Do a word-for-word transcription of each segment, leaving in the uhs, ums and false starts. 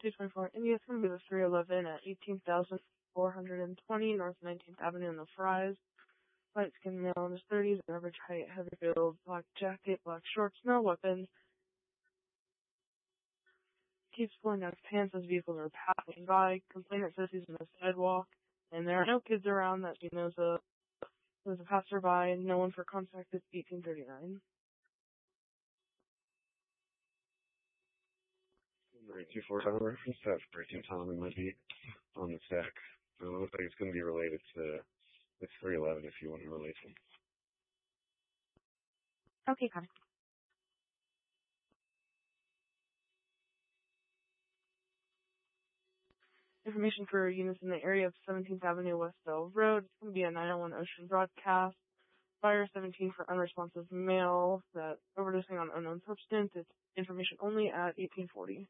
two twenty-four India, it's going to be the three eleven at eighteen thousand four hundred twenty North nineteenth Avenue in the Fries. Light skin male in his thirties, average height, heavy build, black jacket, black shorts, no weapons. Keeps pulling down his pants as vehicles are passing by. Complainant says he's on the sidewalk, and there are no kids around that she knows of. There's a passerby, and no one for contact is eighteen thirty-nine. nine two four Tom reference, that's breaking Tom and might be on the stack. So it looks like it's going to be related to the three eleven if you want to relate them. Okay, got it. Information for units in the area of seventeenth Avenue West Bell Road. It's going to be a nine oh one Ocean broadcast. Fire seventeen for unresponsive male that overdosing on unknown substance. It's information only at eighteen forty.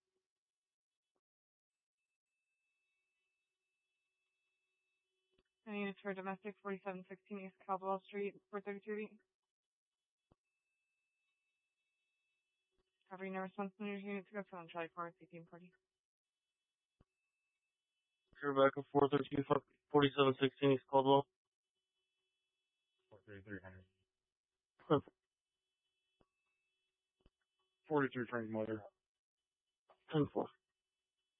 Any units for domestic, forty-seven sixteen East Caldwell Street, four thirty-three. Covering no response to your unit to go to on Charlie Forest, eighteen forty. Rebecca, four thirteen, forty-seven sixteen East Caldwell. four thirty-three hundred. forty-three Frank Mother. ten four.